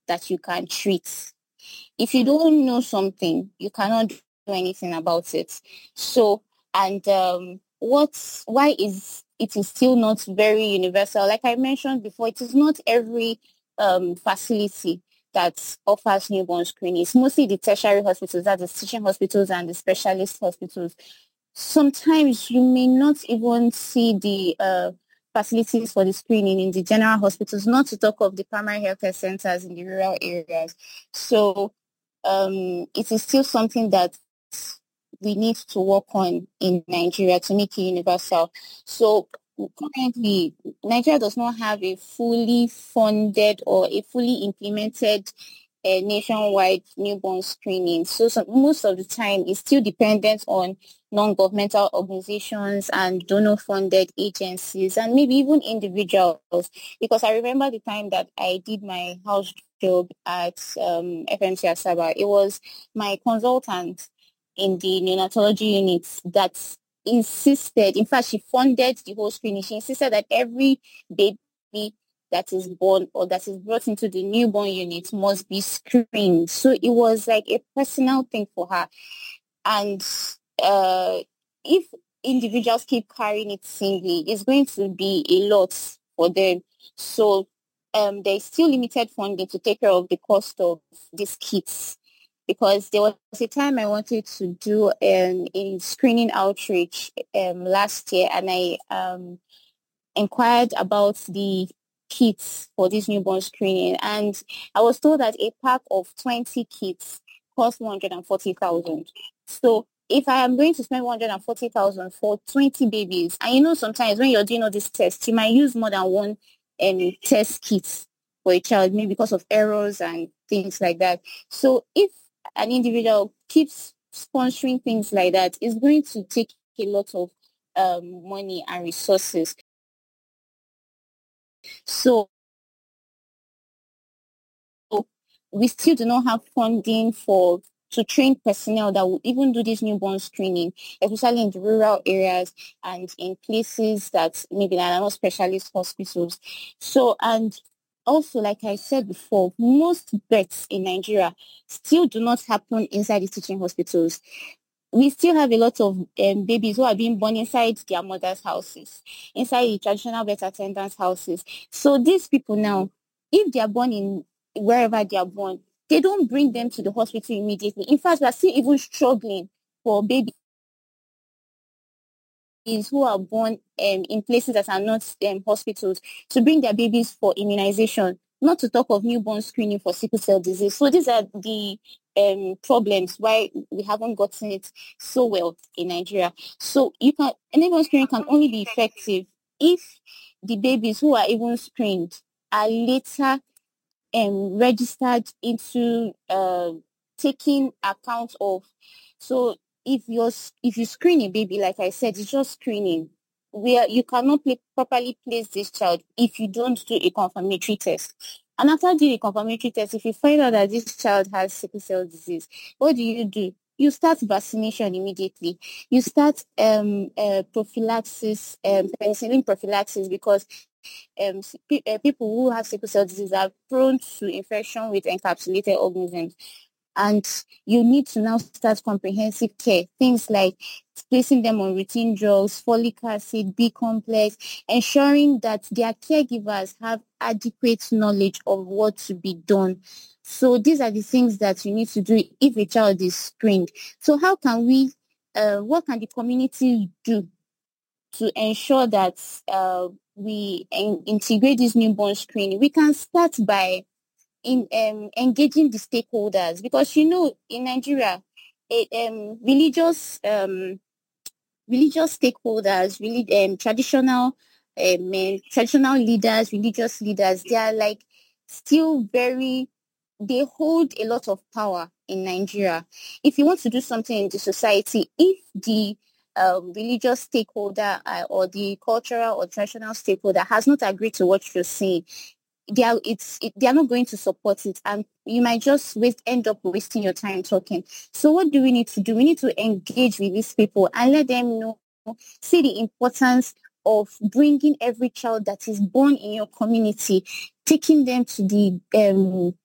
that you can treat. If you don't know something, you cannot do anything about it. So, and why is it is still not very universal? Like I mentioned before, it is not every facility that offers newborn screening. It's mostly the tertiary hospitals, that's the teaching hospitals and the specialist hospitals. Sometimes you may not even see the facilities for the screening in the general hospitals, not to talk of the primary healthcare centers in the rural areas. So it is still something that we need to work on in Nigeria to make it universal. So currently, Nigeria does not have a fully funded or a fully implemented nationwide newborn screening. So most of the time, it's still dependent on non-governmental organizations and donor-funded agencies and maybe even individuals. Because I remember the time that I did my house job at FMC Asaba, it was my consultant in the neonatology unit that insisted, in fact, she funded the whole screening. She insisted that every baby that is born or that is brought into the newborn unit must be screened. So it was like a personal thing for her. And if individuals keep carrying it singly, it's going to be a lot for them. So there's still limited funding to take care of the cost of these kits, because there was a time I wanted to do a screening outreach last year, and I inquired about the kits for this newborn screening, and I was told that a pack of 20 kits costs 140,000. So if I am going to spend 140,000 for 20 babies, and sometimes when you're doing all these tests, you might use more than one test kit for a child, maybe because of errors and things like that. So if an individual keeps sponsoring things like that, it's going to take a lot of money and resources. So we still do not have funding to train personnel that will even do this newborn screening, especially in the rural areas and in places that maybe there are not specialist hospitals. So, and also, like I said before, most births in Nigeria still do not happen inside the teaching hospitals. We still have a lot of babies who are being born inside their mothers' houses, inside the traditional birth attendants' houses. So these people now, if they are born in wherever they are born, they don't bring them to the hospital immediately. In fact, we are still even struggling for babies who are born in places that are not hospitals to bring their babies for immunization, not to talk of newborn screening for sickle cell disease. So these are the problems why we haven't gotten it so well in Nigeria. So newborn screening can only be effective if the babies who are even screened are later registered into taking account of. So if you screen a baby, like I said, it's just screening, where you cannot properly place this child if you don't do a confirmatory test. And after doing a confirmatory test, if you find out that this child has sickle cell disease, what do? You start vaccination immediately. You start prophylaxis, penicillin prophylaxis, because people who have sickle cell disease are prone to infection with encapsulated organisms. And you need to now start comprehensive care, things like placing them on routine drugs, folic acid, B complex, ensuring that their caregivers have adequate knowledge of what to be done. So these are the things that you need to do if a child is screened. So what can the community do to ensure that we integrate this newborn screening? We can start by engaging the stakeholders, because in Nigeria, religious stakeholders, really traditional leaders, religious leaders, they are like still they hold a lot of power in Nigeria. If you want to do something in the society, if the religious stakeholder or the cultural or traditional stakeholder has not agreed to what you're saying, they are not going to support it, and you might just end up wasting your time talking. So what do we need to do? We need to engage with these people and let them know, see the importance of bringing every child that is born in your community, taking them to the